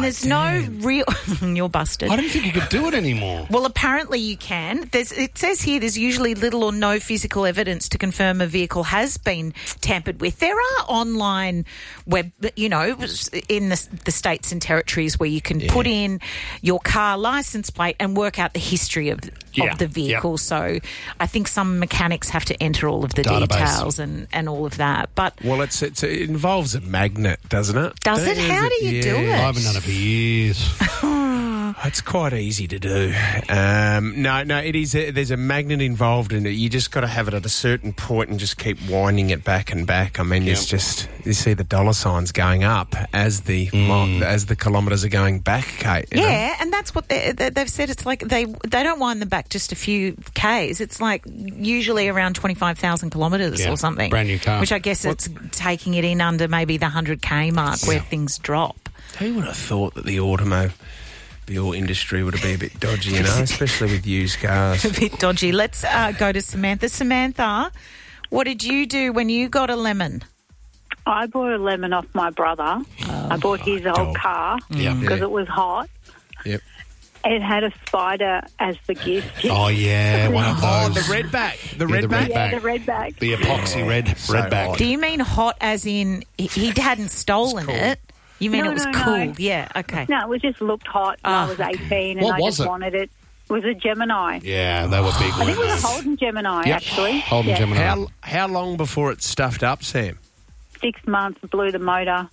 there's no real... You're busted. I don't think you could do it anymore. Well, apparently you can. It says here there's usually little or no physical evidence to confirm a vehicle has been tampered with. There are online in the states and territories where you can put in your car license plate and work out the history of the vehicle. Yep. So I think some mechanics have to enter all of the details and all of that. But it involves a magnet, doesn't it? Does it? How do you do it? I haven't done it for years. It's quite easy to do. No, it is. There's a magnet involved in it. You just got to have it at a certain point and just keep winding it back and back. I mean, it's just, you see the dollar signs going up as the kilometres are going back, Kate. And that's what they've said. It's like they don't wind them back just a few Ks. It's like usually around 25,000 kilometres or something. Brand new car. Which I guess it's taking it in under maybe the 100K mark where things drop. Who would have thought that the automobile industry would be a bit dodgy, especially with used cars. A bit dodgy. Let's go to Samantha. Samantha, what did you do when you got a lemon? I bought a lemon off my brother. I bought his old car because it was hot. Yep. It had a spider as the gift. Oh, yeah, one of those. The redback. The redback. Yeah, the redback. The epoxy redback. hot. Do you mean hot as in he hadn't stolen it? You mean No, it was no, cool? no. Yeah, okay. No, it just looked hot when I was 18 and What I was just it? wanted it. It was a Gemini. Yeah, they were big I think it was ones. a Holden Gemini, Yep. actually. Holden Yeah. Gemini. How long before it stuffed up, Sam? 6 months, blew the motor.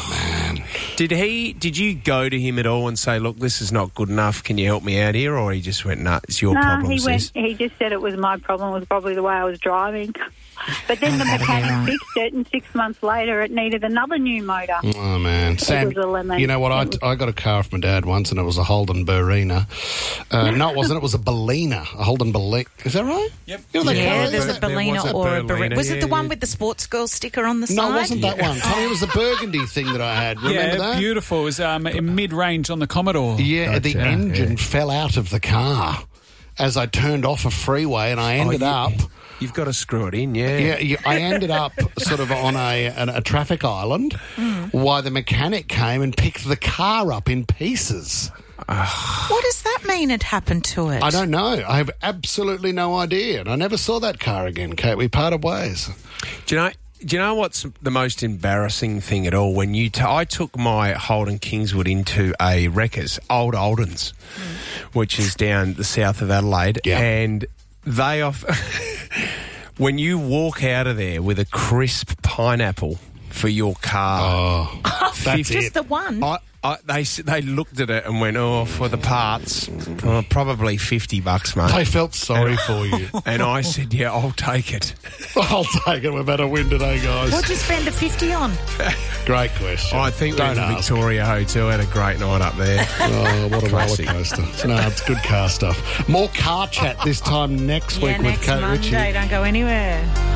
Did you go to him at all and say, look, this is not good enough, can you help me out here? Or he just went, nah, it's your problem, he sis. he just said it was my problem. It was probably the way I was driving. But then the mechanic fixed it, and 6 months later it needed another new motor. Oh, man. Sam, was a lemon. you know what? I got a car off my dad once, and it was a Holden Barina. No, it wasn't. It was a Bellina. A Holden Bellina. Is that right? Yep. You know that Yeah, car? there's a There was Bellina a or a Berlina, Barina. Was it the yeah, one yeah. with the sports girl sticker on the side? No, it wasn't that one. Tommy, it was the burgundy thing that I had. Remember that? Beautiful. It was in mid-range on the Commodore. Yeah, the engine fell out of the car as I turned off a freeway, and I ended up... You've got to screw it in, I ended up sort of on a traffic island while the mechanic came and picked the car up in pieces. What does that mean had happened to it? I don't know. I have absolutely no idea. And I never saw that car again, Kate. We parted ways. Do you know what's the most embarrassing thing at all? When I took my Holden Kingswood into a Wreckers, Old Oldens, which is down the south of Adelaide, and they when you walk out of there with a crisp pineapple for your car, That's just it. the one. they looked at it and went, for the parts, probably $50, mate. I felt sorry for you. And I said, yeah, I'll take it. I'll take it. We've had a win today, guys. What'd you spend the 50 on? Great question. I think we Don't went to the ask. Victoria Hotel, had a great night up there. Oh, what a roller Classic. coaster. No, it's good car stuff. More car chat this time next week with next Kate Monday. Ritchie. Don't go anywhere.